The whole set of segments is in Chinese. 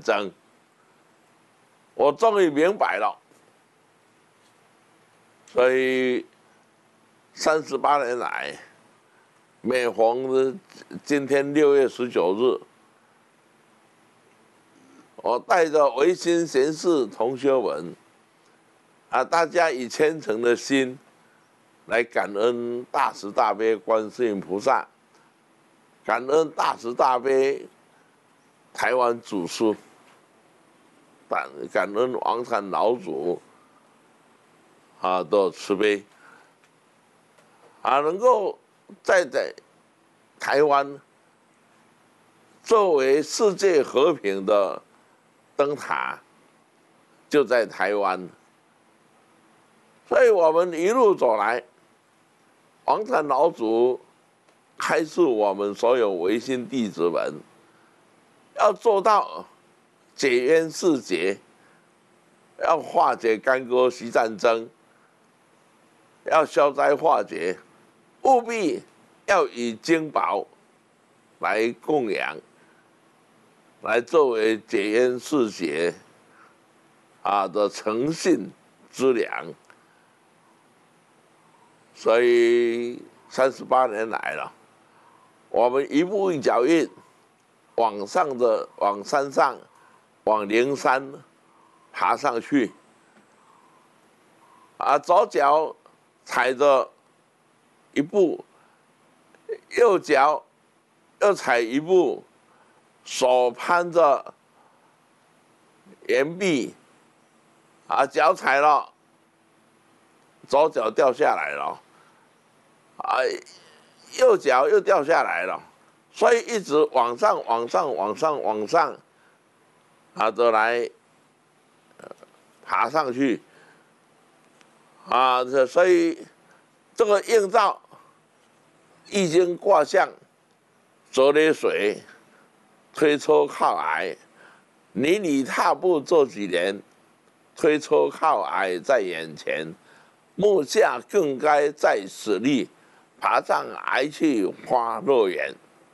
争。我终于明白了，所以38年来，每逢今天6月19日，我带着维新贤士同学们大家以虔诚的心来感恩大慈大悲观世音菩萨，感恩大慈大悲台湾祖师，感恩王禅老祖的慈悲能够在台湾作为世界和平的灯塔，就在台湾。所以我们一路走来，王禅老祖开示我们所有维新弟子们，要做到解冤释结，要化解干戈息战争，要消灾化解，务必要以经宝来供养，来作为解冤释结的诚信之粮。所以38年来了，我们一步一脚印往山上，往灵山爬上去，左脚踩着一步，右脚又踩一步，手攀着岩壁，脚踩了，左脚掉下来了，右脚又掉下来了，所以一直往上都来爬上去所以这个映照易经卦象，泽雷水，推车靠矮，你踏步这几年，推车靠矮在眼前，目下更该再使力，爬上矮去花乐园。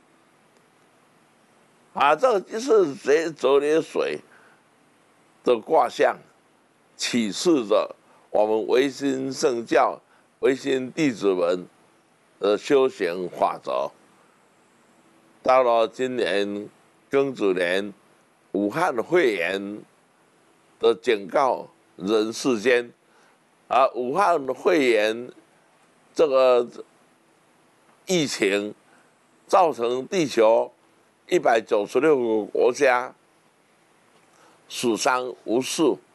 这就是泽雷水的卦象，启示着我们维新圣教、维新弟子们的修行法则。到了今年庚子年，武汉肺炎的警告人世间，武汉肺炎这个疫情造成地球196个国家死伤无数，